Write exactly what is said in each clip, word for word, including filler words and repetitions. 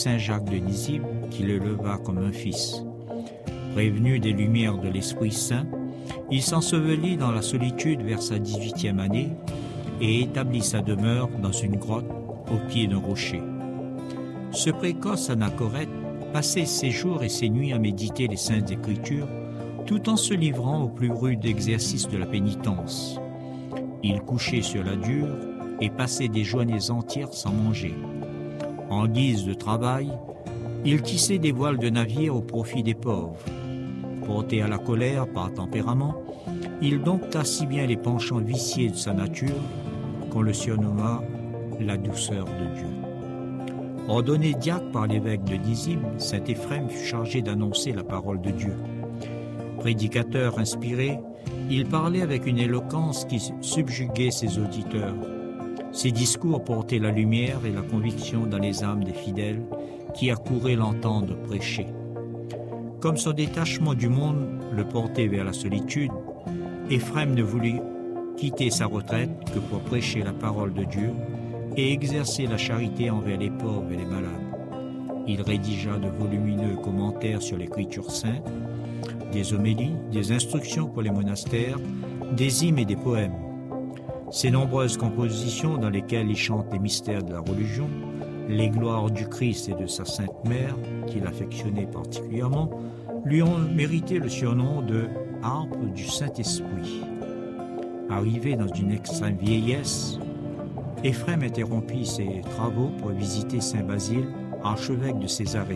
saint Jacques de Nizib, qui l'éleva comme un fils. Prévenu des lumières de l'Esprit Saint, il s'ensevelit dans la solitude vers sa dix-huitième année et établit sa demeure dans une grotte au pied d'un rocher. Ce précoce anachorète passait ses jours et ses nuits à méditer les saintes écritures, tout en se livrant au plus rude exercice de la pénitence. Il couchait sur la dure et passait des journées entières sans manger. En guise de travail, il tissait des voiles de navire au profit des pauvres. Porté à la colère par tempérament, il dompta si bien les penchants viciés de sa nature qu'on le surnomma la douceur de Dieu. Ordonné diacre par l'évêque de Nizib, saint Éphrem fut chargé d'annoncer la parole de Dieu. Prédicateur inspiré, il parlait avec une éloquence qui subjuguait ses auditeurs. Ses discours portaient la lumière et la conviction dans les âmes des fidèles qui accouraient l'entendre prêcher. Comme son détachement du monde le portait vers la solitude, Éphrem ne voulut quitter sa retraite que pour prêcher la parole de Dieu et exercer la charité envers les pauvres et les malades. Il rédigea de volumineux commentaires sur l'écriture sainte, des homélies, des instructions pour les monastères, des hymnes et des poèmes. Ses nombreuses compositions dans lesquelles il chante les mystères de la religion, les gloires du Christ et de sa Sainte Mère, qu'il affectionnait particulièrement, lui ont mérité le surnom de « harpe du Saint-Esprit ». Arrivé dans une extrême vieillesse, Éphrem interrompit ses travaux pour visiter saint Basile, archevêque de Césarée.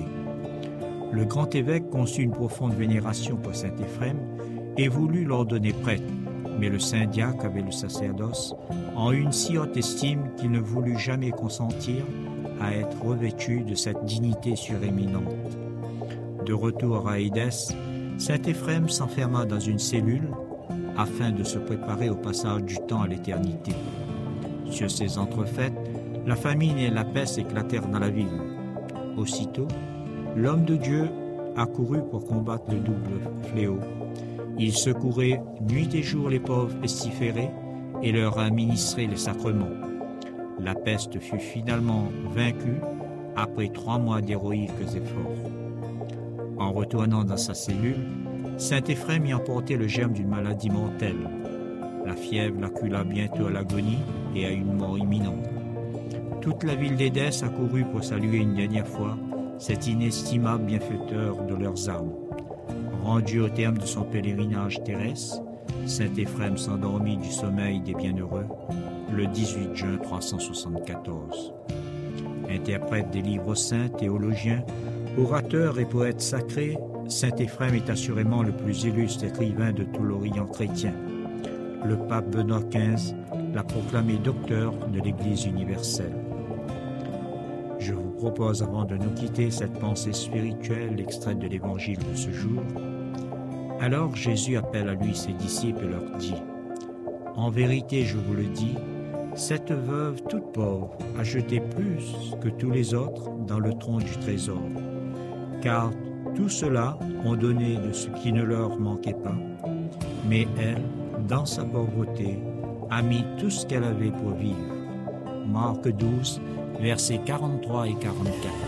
Le grand évêque conçut une profonde vénération pour saint Éphrem et voulut l'ordonner prêtre, mais le saint diacre avait le sacerdoce en une si haute estime qu'il ne voulut jamais consentir à être revêtu de cette dignité suréminente. De retour à Édesse, saint Éphrem s'enferma dans une cellule afin de se préparer au passage du temps à l'éternité. Sur ces entrefaites, la famine et la peste éclatèrent dans la ville. Aussitôt, l'homme de Dieu accourut pour combattre le double fléau. Il secourait nuit et jour les pauvres pestiférés et leur administrait les sacrements. La peste fut finalement vaincue après trois mois d'héroïques efforts. En retournant dans sa cellule, saint Éphrem y emportait le germe d'une maladie mortelle. La fièvre l'accula bientôt à l'agonie et à une mort imminente. Toute la ville d'Édesse accourut pour saluer une dernière fois cet inestimable bienfaiteur de leurs âmes. Rendu au terme de son pèlerinage terrestre, saint Éphrem s'endormit du sommeil des bienheureux le dix-huit juin trois cent soixante-quatorze. Interprète des livres saints, théologien, orateur et poète sacré, saint Éphrem est assurément le plus illustre écrivain de tout l'Orient chrétien. Le pape Benoît quinze l'a proclamé docteur de l'Église universelle. Je vous propose, avant de nous quitter, cette pensée spirituelle extraite de l'Évangile de ce jour. Alors Jésus appelle à lui ses disciples et leur dit : « En vérité, je vous le dis, cette veuve toute pauvre a jeté plus que tous les autres dans le tronc du trésor. Car tous ceux-là ont donné de ce qui ne leur manquait pas, mais elle, dans sa pauvreté, a mis tout ce qu'elle avait pour vivre. » Marc douze, versets quarante-trois et quarante-quatre.